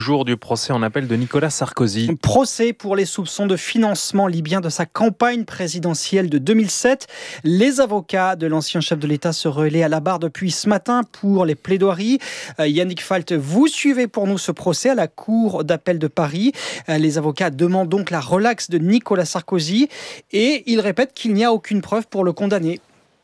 Jour du procès en appel de Nicolas Sarkozy. Procès pour les soupçons de financement libyen de sa campagne présidentielle de 2007. Les avocats de l'ancien chef de l'État se relaient à la barre depuis ce matin pour les plaidoiries. Yannick Falt, vous suivez pour nous ce procès à la Cour d'appel de Paris. Les avocats demandent donc la relaxe de Nicolas Sarkozy et ils répètent qu'il n'y a aucune preuve pour le condamner.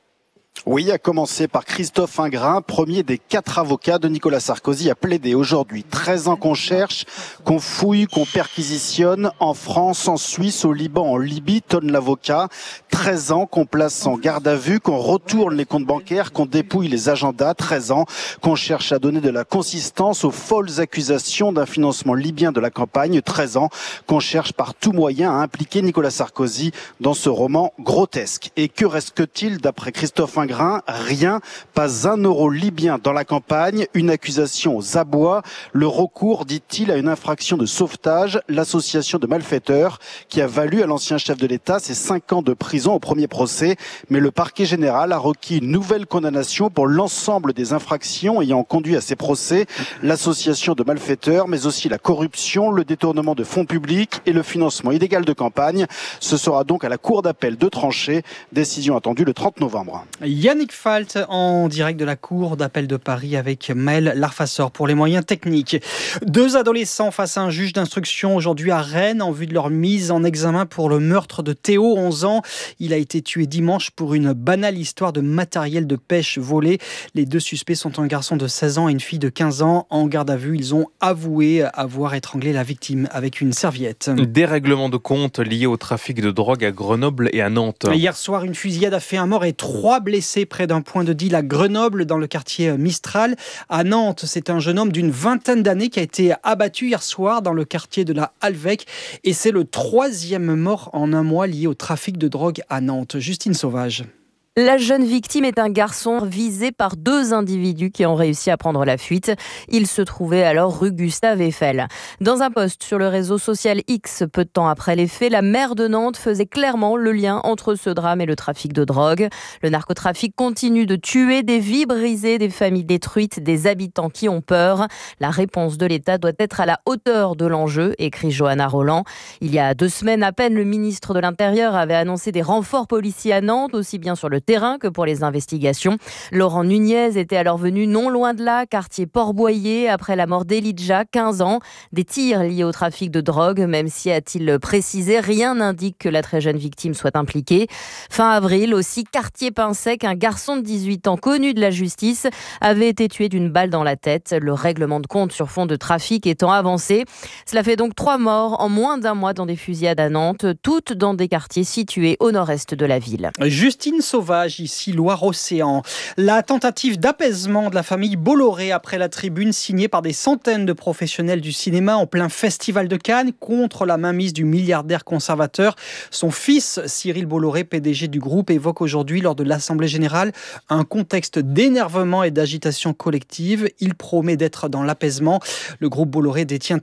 Oui, à commencer par Christophe Ingrin, premier des 4 avocats de Nicolas Sarkozy, a plaidé aujourd'hui 13 ans qu'on cherche, qu'on fouille, qu'on perquisitionne en France, en Suisse, au Liban, en Libye, tonne l'avocat. 13 ans qu'on place en garde à vue, qu'on retourne les comptes bancaires, qu'on dépouille les agendas. 13 ans qu'on cherche à donner de la consistance aux folles accusations d'un financement libyen de la campagne. 13 ans qu'on cherche par tout moyen à impliquer Nicolas Sarkozy dans ce roman grotesque. Et que reste-t-il d'après Christophe Ingrin? Rien, pas 1 euro libyen dans la campagne, une accusation aux abois, le recours, dit-il, à une infraction de sauvetage, l'association de malfaiteurs qui a valu à l'ancien chef de l'État ses 5 ans de prison au premier procès. Mais le parquet général a requis une nouvelle condamnation pour l'ensemble des infractions ayant conduit à ces procès, l'association de malfaiteurs, mais aussi la corruption, le détournement de fonds publics et le financement illégal de campagne. Ce sera donc à la Cour d'appel de trancher, décision attendue le 30 novembre. Yannick Falt en direct de la Cour d'appel de Paris avec Maël Larfassor pour les moyens techniques. 2 adolescents face à un juge d'instruction aujourd'hui à Rennes en vue de leur mise en examen pour le meurtre de Théo, 11 ans. Il a été tué dimanche pour une banale histoire de matériel de pêche volé. Les 2 suspects sont un garçon de 16 ans et une fille de 15 ans. En garde à vue, ils ont avoué avoir étranglé la victime avec une serviette. Dérèglement de compte lié au trafic de drogue à Grenoble et à Nantes. Hier soir, une fusillade a fait un mort et 3 blessés près d'un point de deal à Grenoble, dans le quartier Mistral. À Nantes, c'est un jeune homme d'une vingtaine d'années qui a été abattu hier soir dans le quartier de la Halvec. Et c'est le 3e mort en un mois lié au trafic de drogue à Nantes. Justine Sauvage. La jeune victime est un garçon visé par 2 individus qui ont réussi à prendre la fuite. Il se trouvait alors rue Gustave Eiffel. Dans un post sur le réseau social X, peu de temps après les faits, la maire de Nantes faisait clairement le lien entre ce drame et le trafic de drogue. Le narcotrafic continue de tuer, des vies brisées, des familles détruites, des habitants qui ont peur. La réponse de l'État doit être à la hauteur de l'enjeu, écrit Johanna Roland. Il y a 2 semaines à peine, le ministre de l'Intérieur avait annoncé des renforts policiers à Nantes, aussi bien sur le terrain que pour les investigations. Laurent Nunez était alors venu non loin de là, quartier Port-Boyer, après la mort d'Elijah, 15 ans. Des tirs liés au trafic de drogue, même si, a-t-il précisé, rien n'indique que la très jeune victime soit impliquée. Fin avril, aussi, quartier Pinsec, un garçon de 18 ans connu de la justice avait été tué d'une balle dans la tête. Le règlement de compte sur fond de trafic étant avancé. Cela fait donc 3 morts en moins d'1 mois dans des fusillades à Nantes, toutes dans des quartiers situés au nord-est de la ville. Justine Sauvage, ici Loire-Océan. La tentative d'apaisement de la famille Bolloré après la tribune signée par des centaines de professionnels du cinéma en plein festival de Cannes contre la mainmise du milliardaire conservateur. Son fils, Cyril Bolloré, PDG du groupe, évoque aujourd'hui lors de l'Assemblée générale un contexte d'énervement et d'agitation collective. Il promet d'être dans l'apaisement. Le groupe Bolloré détient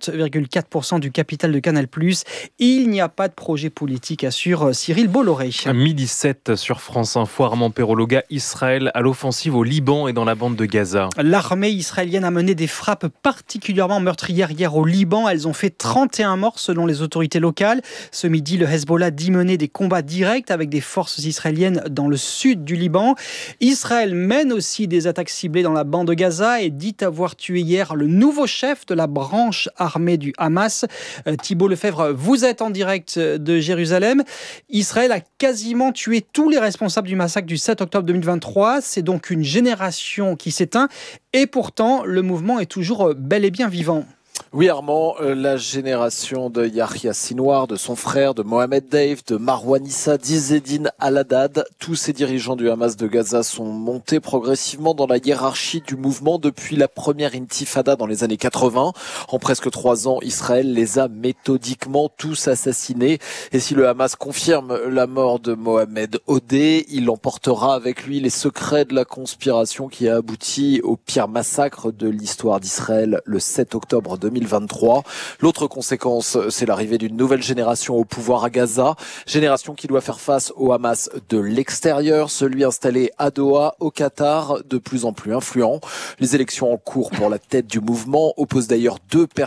30,4% du capital de Canal+. Il n'y a pas de projet politique, assure Cyril Bolloré. À 12h07 sur France Info, Armand Perrologa, Israël à l'offensive au Liban et dans la bande de Gaza. L'armée israélienne a mené des frappes particulièrement meurtrières hier au Liban. Elles ont fait 31 morts selon les autorités locales. Ce midi, le Hezbollah dit mener des combats directs avec des forces israéliennes dans le sud du Liban. Israël mène aussi des attaques ciblées dans la bande de Gaza et dit avoir tué hier le nouveau chef de la branche armée du Hamas. Thibault Lefebvre, vous êtes en direct de Jérusalem. Israël a quasiment tué tous les responsables du massacre du 7 octobre 2023. C'est donc une génération qui s'éteint et pourtant le mouvement est toujours bel et bien vivant. Oui Armand, la génération de Yahya Sinwar, de son frère, de Mohamed Deif, de Marwan Issa, d'Izzedine Al-Haddad, tous ces dirigeants du Hamas de Gaza sont montés progressivement dans la hiérarchie du mouvement depuis la première intifada dans les années 80. En presque 3 ans, Israël les a méthodiquement tous assassinés. Et si le Hamas confirme la mort de Mohamed Odeh, il emportera avec lui les secrets de la conspiration qui a abouti au pire massacre de l'histoire d'Israël le 7 octobre 2023. L'autre conséquence, c'est l'arrivée d'une nouvelle génération au pouvoir à Gaza, génération qui doit faire face au Hamas de l'extérieur, celui installé à Doha, au Qatar, de plus en plus influent. Les élections en cours pour la tête du mouvement opposent d'ailleurs 2 personnes